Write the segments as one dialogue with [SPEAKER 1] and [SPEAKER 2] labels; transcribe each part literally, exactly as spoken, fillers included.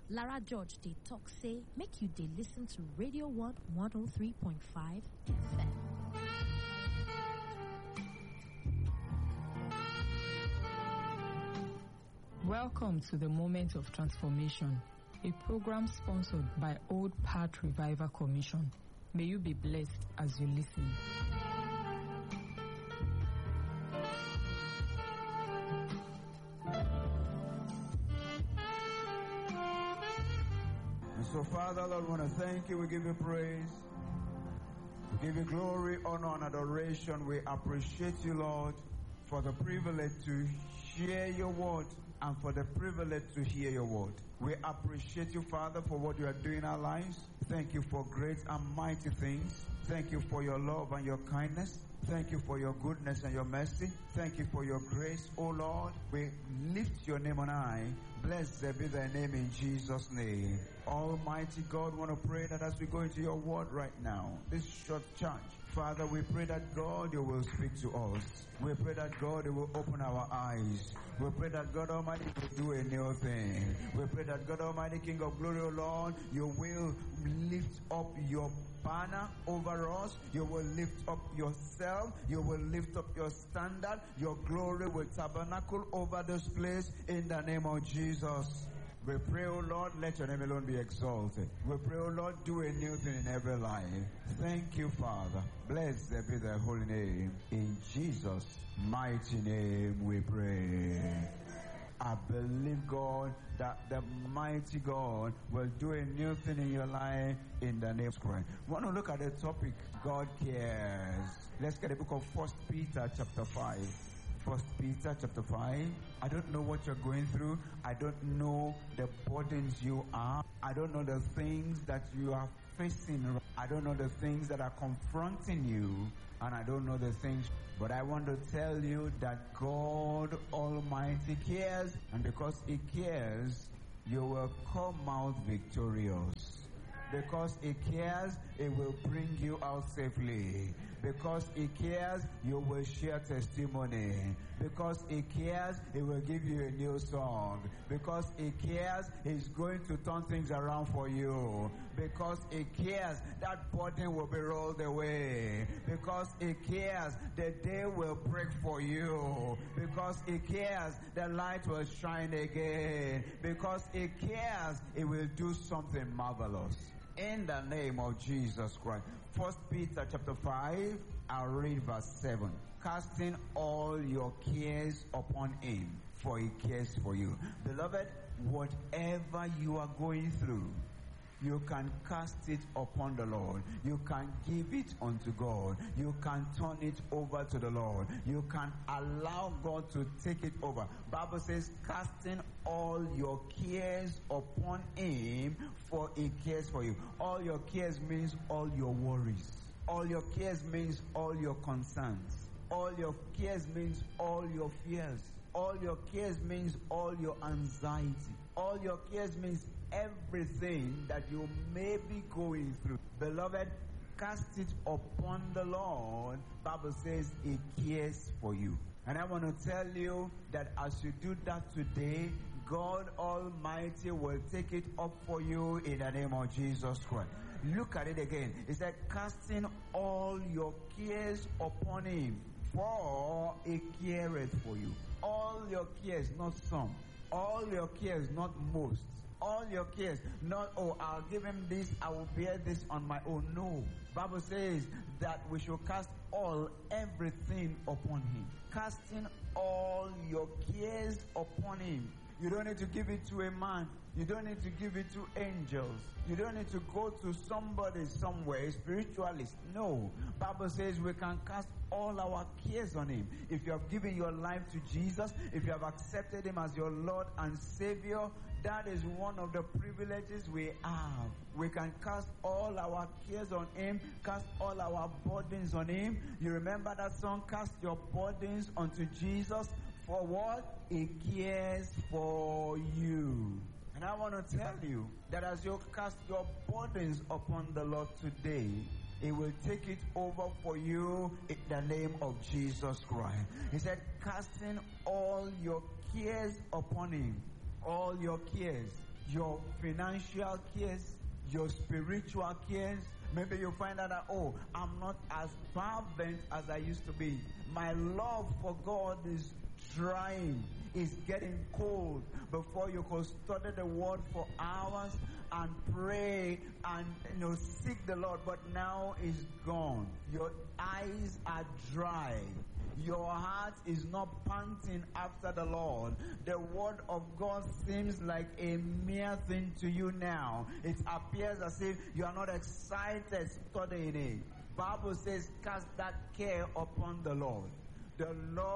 [SPEAKER 1] Lara George, they talk say, make you they listen to Radio one one oh three point five F M.
[SPEAKER 2] Welcome to the Moment of Transformation, a program sponsored by Old Path Revival Commission. May you be blessed as you listen.
[SPEAKER 3] And so, Father, Lord, we want to thank you. We give you praise. We give you glory, honor, and adoration. We appreciate you, Lord, for the privilege to share your word and for the privilege to hear your word. We appreciate you, Father, for what you are doing in our lives. Thank you for great and mighty things. Thank you for your love and your kindness. Thank you for your goodness and your mercy. Thank you for your grace, O Lord. We lift your name on high. Blessed be thy name in Jesus' name. Almighty God, we want to pray that as we go into your word right now, this short charge, Father, we pray that God, you will speak to us. We pray that God, you will open our eyes. We pray that God Almighty will do a new thing. We pray that God Almighty, King of glory, O Lord, you will lift up your banner over us. You will lift up yourself. You will lift up your standard. Your glory will tabernacle over this place in the name of Jesus. We pray, O Lord, let your name alone be exalted. We pray, O Lord, do a new thing in every life. Thank you, Father. Blessed be thy holy name. In Jesus' mighty name we pray. I believe, God, that the mighty God will do a new thing in your life in the name of Christ. We want to look at the topic, God cares. Let's get the book of First Peter chapter five. First Peter chapter five. I don't know what you're going through. I don't know the burdens you are. I don't know the things that you are facing. I don't know the things that are confronting you. And I don't know the things. But I want to tell you that God Almighty cares. And because He cares, you will come out victorious. Because He cares, it will bring you out safely. Because He cares, you will share testimony. Because He cares, He will give you a new song. Because He cares, He's going to turn things around for you. Because He cares, that burden will be rolled away. Because He cares, the day will break for you. Because He cares, the light will shine again. Because He cares, He will do something marvelous. In the name of Jesus Christ. First Peter chapter five, I'll read verse seven. Casting all your cares upon Him, for He cares for you. Beloved, whatever you are going through, you can cast it upon the Lord. You can give it unto God. You can turn it over to the Lord. You can allow God to take it over. Bible says, casting all your cares upon Him, for He cares for you. All your cares means all your worries. All your cares means all your concerns. All your cares means all your fears. All your cares means all your anxiety. All your cares means everything that you may be going through. Beloved, cast it upon the Lord. Bible says He cares for you. And I want to tell you that as you do that today, God Almighty will take it up for you in the name of Jesus Christ. Look at it again. It said, casting all your cares upon Him, for He careth for you. All your cares, not some. All your cares, not most. All your cares, not, oh, I'll give Him this, I will bear this on my own. No. Bible says that we should cast all, everything upon Him. Casting all your cares upon Him. You don't need to give it to a man. You don't need to give it to angels. You don't need to go to somebody somewhere, spiritualist. No. Bible says we can cast all our cares on Him. If you have given your life to Jesus, if you have accepted Him as your Lord and Savior, that is one of the privileges we have. We can cast all our cares on Him, cast all our burdens on Him. You remember that song, cast your burdens unto Jesus. For what? He cares for you. And I want to tell you that as you cast your burdens upon the Lord today, He will take it over for you in the name of Jesus Christ. He said, casting all your cares upon Him. All your cares. your financial cares, your spiritual cares. Maybe you find out that, oh, I'm not as fervent as I used to be. My love for God is drying, is getting cold. Before you could study the word for hours and pray and, you know, seek the Lord, but now it's gone. Your eyes are dry. Your heart is not panting after the Lord. The word of God seems like a mere thing to you now. It appears as if you are not excited studying it. Bible says, cast that care upon the Lord. The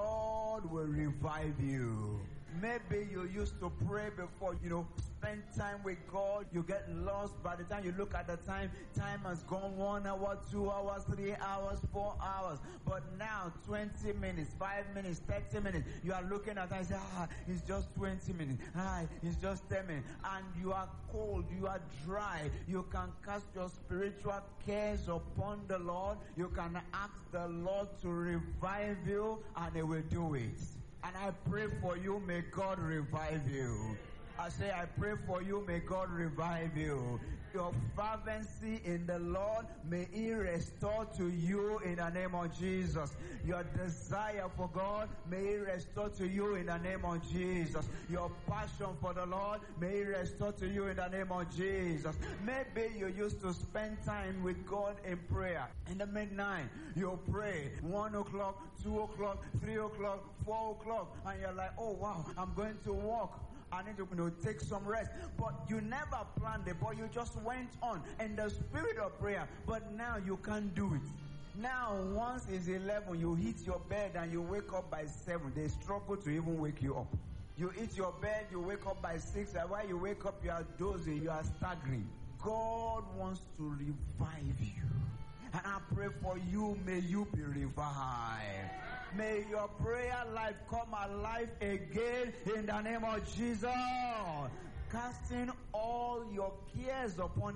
[SPEAKER 3] Lord will revive you. Maybe you used to pray before, you know, spend time with God. You get lost. By the time you look at the time, time has gone one hour, two hours, three hours, four hours. But now, twenty minutes, five minutes, thirty minutes, you are looking at time and say, ah, it's just twenty minutes. Ah, it's just ten minutes. And you are cold. You are dry. You can cast your spiritual cares upon the Lord. You can ask the Lord to revive you, and He will do it. And I pray for you, may God revive you. I say, I pray for you, may God revive you. Your fervency in the Lord, may He restore to you in the name of Jesus. Your desire for God, may He restore to you in the name of Jesus. Your passion for the Lord, may He restore to you in the name of Jesus. Maybe you used to spend time with God in prayer. In the midnight, you pray one o'clock, two o'clock, three o'clock, four o'clock, and you're like, oh wow, I'm going to walk. I need to, you know, take some rest. But you never planned it, but you just went on in the spirit of prayer. But now you can't do it. Now, once it's eleven, you hit your bed and you wake up by seven. They struggle to even wake you up. You hit your bed, you wake up by six, and while you wake up, you are dozing, you are staggering. God wants to revive you. And I pray for you, may you be revived. May your prayer life come alive again in the name of Jesus. Casting all your cares upon